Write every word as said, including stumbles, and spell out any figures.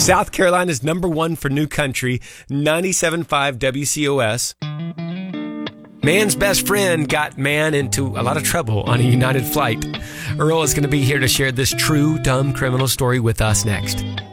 South Carolina's number one for new country, ninety-seven point five W C O S. Man's best friend got man into a lot of trouble on a United flight. Earl is going to be here to share this true dumb criminal story with us next.